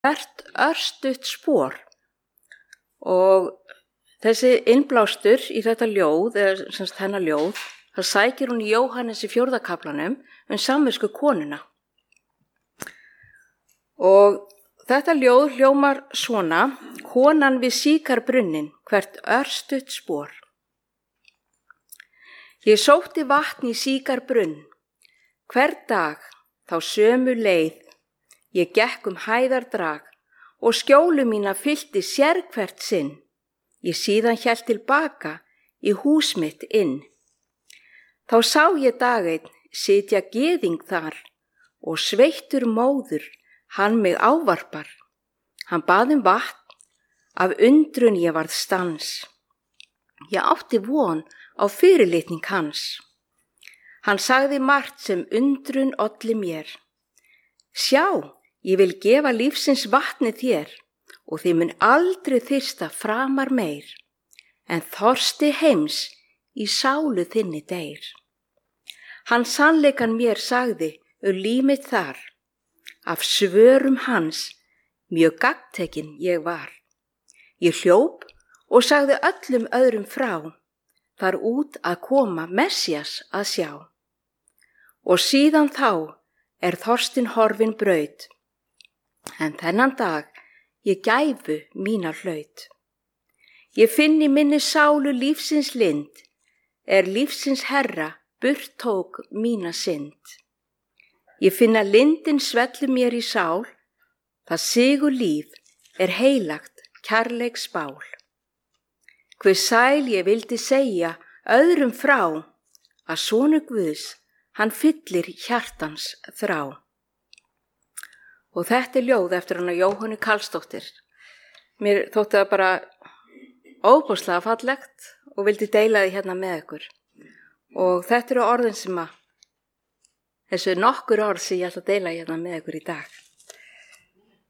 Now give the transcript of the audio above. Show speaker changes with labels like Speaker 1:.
Speaker 1: hvert örstutt spor. Og þessi innblástur í þetta ljóð, eða semst hennar ljóð, það sækir hún í Jóhannes í 4. kaflanum samvisku konuna. Og þetta ljóð hljómar svona: konan við síkarbrunnin, hvert örstutt spor. Ég sótti vatn í síkarbrunn, hver dag þá sömu leið. Ég gekk hæðardrag og skjólu mína fyllti sérhvert sinn. Ég síðan hélt tilbaka í hús mitt inn. Þá sá ég dag einn sitja gyðing þar og sveittur móður hann mig ávarpar. Hann bað vatn, af undrun ég varð stans. Ég átti von á fyrirlitning hans. Hann sagði margt sem undrun olli mér. Sjá, ég vil gefa lífsins vatni þér og þið mun aldrei þyrsta framar meir, en þorsti heims í sálu þinni deyr. Hann sannleikan mér sagði límið þar, af svörum hans mjög gagntekin ég var. Ég hljóp og sagði öllum öðrum frá, þar út að koma Messías að sjá. Og síðan þá þorstinn horfin braut, en þennan dag ég gæfu mína hlaut. Ég finn í minni sálu lífsins lind, lífsins herra burt tók mína synd. Ég finn að lindin svellu mér í sál, það sigur líf heilagt kærleiks bál. Hve sæl ég vildi segja öðrum frá, að sonur Guðs, hann fyllir hjartans þrá. Og þetta ljóð eftir hana Jóhönnu Karlsdóttir. Mér þótti það bara óbúslega fallegt og vildi deila því hérna með ykkur. Og þetta eru orðin sem þessu nokkur orð sem ég ætla að deila hérna með ykkur í dag.